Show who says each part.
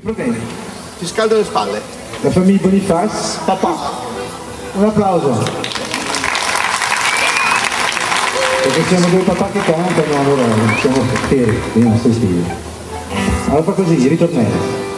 Speaker 1: Va bene.
Speaker 2: Ti scaldo le spalle.
Speaker 1: La famiglia Boniface, papà. Un applauso. Perché siamo due papà che cantano, allora siamo fieri dei nostri stili. Allora fa così, ritornello.